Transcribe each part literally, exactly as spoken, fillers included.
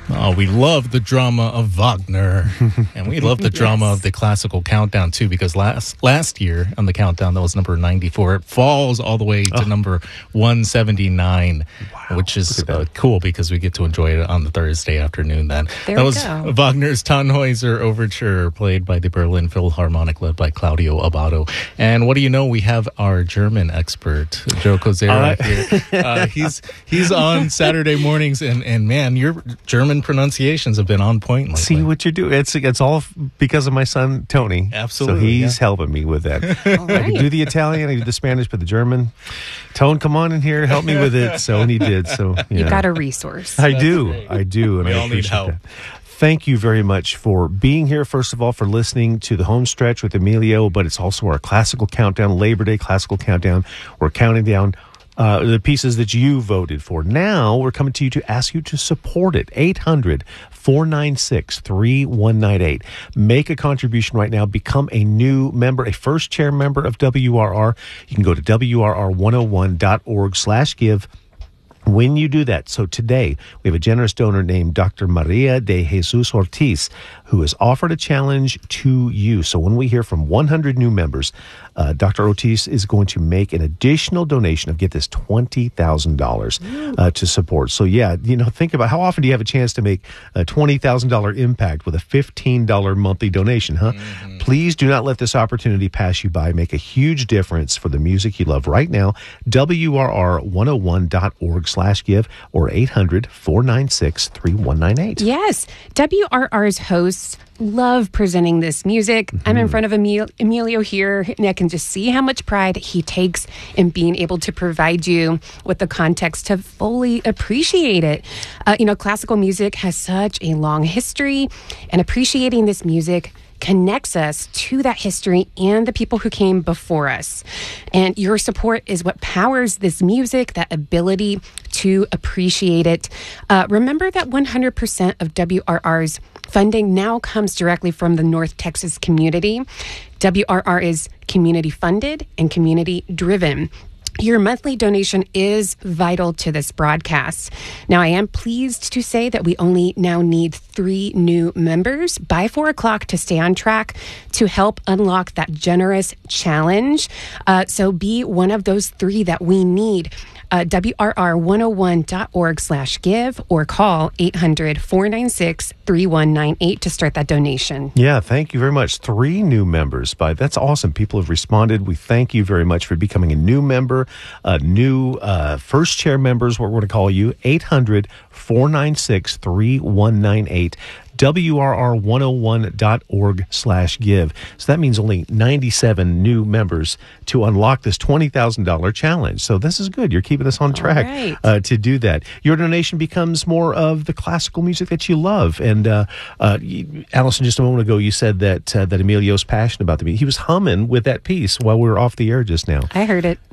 Oh, we love the drama of Wagner, and we love the drama yes. of the classical countdown too. Because last last year on the countdown, that was number ninety-four. It falls all the way to oh. number one seventy-nine, wow. which is uh, cool because we get to enjoy it on the Thursday afternoon. Then there that we was go. Wagner's Tannhäuser Overture, played by the Berlin Philharmonic, led by Claudio Abbado. And what do you know? We have our German expert, Joe Kozera, uh, here. Uh, he's he's on Saturday mornings, and and man, your German pronunciations have been on point lately. See what you do. It's it's all because of my son Tony. Absolutely, so he's yeah. helping me with that. All right. I can do the Italian, I do the Spanish, but the German. Tone, come on in here, help me with it. So and he did. So you, you know. got a resource. I do, I do, and we I all need help. That. Thank you very much for being here, first of all, for listening to the home stretch with Emilio, but it's also our classical countdown, Labor Day classical countdown. We're counting down Uh, the pieces that you voted for. Now we're coming to you to ask you to support it. eight hundred, four nine six, three one nine eight. Make a contribution right now. Become a new member, a first chair member of W R R. You can go to W R R one oh one dot org slash give. When you do that, so today we have a generous donor named Doctor Maria de Jesus Ortiz who has offered a challenge to you. So when we hear from one hundred new members, uh, Doctor Ortiz is going to make an additional donation of, get this, twenty thousand dollars uh, to support. So yeah, you know, think about how often do you have a chance to make a twenty thousand dollars impact with a fifteen dollars monthly donation, huh? Mm-hmm. Please do not let this opportunity pass you by. Make a huge difference for the music you love right now. W R R one oh one dot org slash give or eight hundred, four nine six, three one nine eight. Yes. W R R's hosts love presenting this music. Mm-hmm. I'm in front of Emil- Emilio here, and I can just see how much pride he takes in being able to provide you with the context to fully appreciate it. Uh, you know, classical music has such a long history, and appreciating this music connects us to that history and the people who came before us. And your support is what powers this music, that ability to appreciate it. Uh, remember that one hundred percent of W R R's funding now comes directly from the North Texas community. W R R is community funded and community driven. Your monthly donation is vital to this broadcast. Now, I am pleased to say that we only now need three new members by four o'clock to stay on track to help unlock that generous challenge. Uh, so be one of those three that we need. Uh, W R R one oh one dot org slash give or call eight hundred, four nine six, three one nine eight to start that donation. Yeah, thank you very much. Three new members. By That's awesome. People have responded. We thank you very much for becoming a new member, a new uh, first chair members, what we're going to call you, eight hundred, four nine six, three one nine eight. W R R one oh one dot org slash give. So that means only ninety-seven new members to unlock this twenty thousand dollars challenge. So this is good. You're keeping us on track right. uh, to do that. Your donation becomes more of the classical music that you love. And uh, uh, Allison, just a moment ago, you said that uh, that Emilio's passionate about the music. He was humming with that piece while we were off the air just now. I heard it.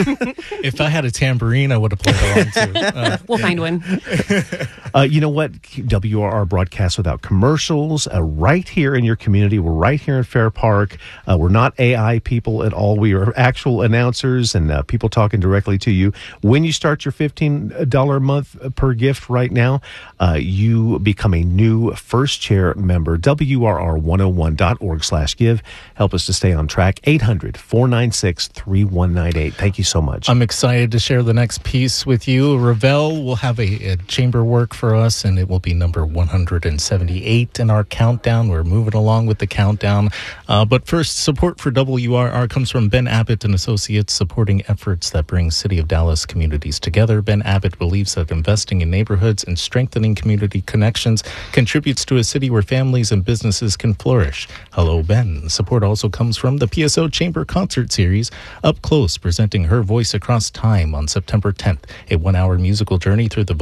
If I had a tambourine, I would have played along too. Uh, we'll find one. uh, you know what? W R R broadcasts without commercials uh, right here in your community. We're right here in Fair Park. Uh, we're not A I people at all. We are actual announcers and uh, people talking directly to you. When you start your fifteen dollars a month per gift right now, uh, you become a new first chair member. W R R one oh one dot org slash give. Help us to stay on track. eight hundred, four nine six, three one nine eight. Thank you so much. I'm excited to share the next piece with you. Ravel will have a, a chamber work for us, and it will be number one hundred seventy-eight in our countdown. We're moving along with the countdown. Uh, but first, support for W R R comes from Ben Abbott and Associates, supporting efforts that bring City of Dallas communities together. Ben Abbott believes that investing in neighborhoods and strengthening community connections contributes to a city where families and businesses can flourish. Hello, Ben. Support also comes from the P S O Chamber Concert Series, Up Close, presenting Her Voice Across Time on September tenth, a one-hour musical journey through the